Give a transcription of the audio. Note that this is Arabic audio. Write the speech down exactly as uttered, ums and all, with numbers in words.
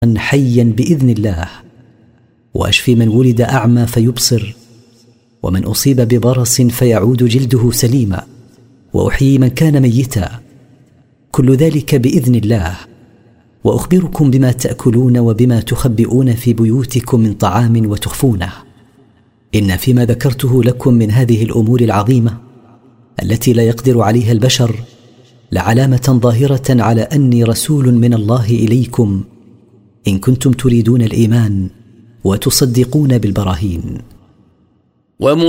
حيا بإذن الله، وأشفي من ولد أعمى فيبصر، ومن أصيب ببرص فيعود جلده سليما، وأحيي من كان ميتا، كل ذلك بإذن الله. وأخبركم بما تأكلون وبما تخبئون في بيوتكم من طعام وتخفونه، إن فيما ذكرته لكم من هذه الأمور العظيمة التي لا يقدر عليها البشر لعلامة ظاهرة على أني رسول من الله إليكم، إن كنتم تريدون الإيمان وتصدقون بالبراهين.